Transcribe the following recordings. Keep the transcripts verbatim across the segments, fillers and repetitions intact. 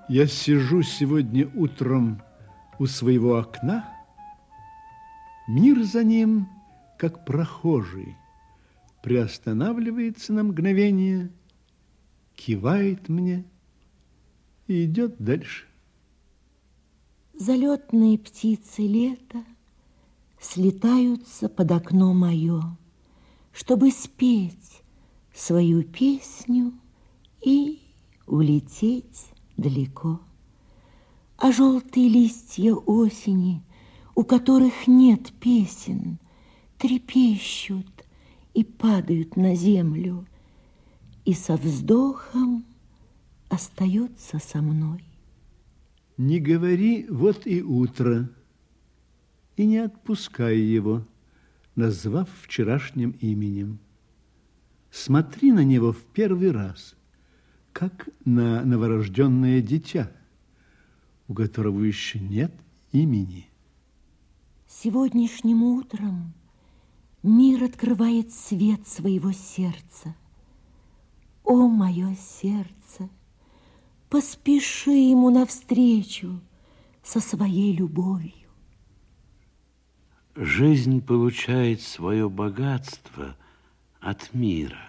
Я сижу сегодня утром у своего окна, мир за ним, как прохожий, приостанавливается на мгновение, кивает мне и идет дальше. Залетные птицы лета слетаются под окно мое, чтобы спеть свою песню и улететь далеко. А желтые листья осени, у которых нет песен, трепещут и падают на землю, и со вздохом остаются со мной. Не говори «вот и утро», и не отпускай его, назвав вчерашним именем. Смотри на него в первый раз, как на новорожденное дитя, у которого еще нет имени. Сегодняшним утром мир открывает свет своего сердца. О, мое сердце, поспеши ему навстречу со своей любовью. Жизнь получает свое богатство от мира.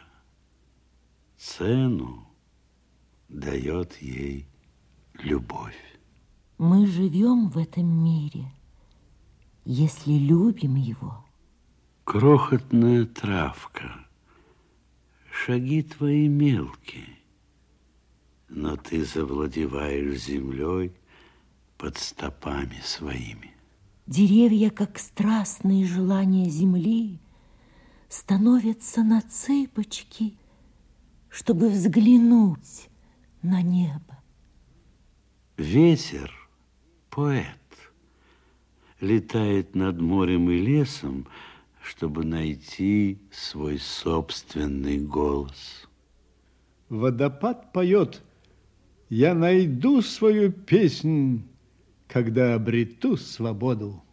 Цену дает ей любовь. Мы живем в этом мире, если любим его. Крохотная травка, шаги твои мелкие, но ты завладеваешь землей под стопами своими. Деревья, как страстные желания земли, становятся на цыпочки, чтобы взглянуть на небо. Ветер, поэт, летает над морем и лесом, чтобы найти свой собственный голос. Водопад поет: я найду свою песнь, когда обрету свободу.